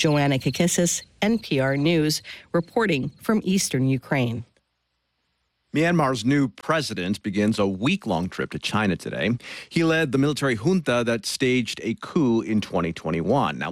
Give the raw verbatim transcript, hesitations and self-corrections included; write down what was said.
Joanna Kakissis, N P R News, reporting from eastern Ukraine. Myanmar's new president begins a week-long trip to China today. He led the military junta that staged a coup in twenty twenty-one. Now,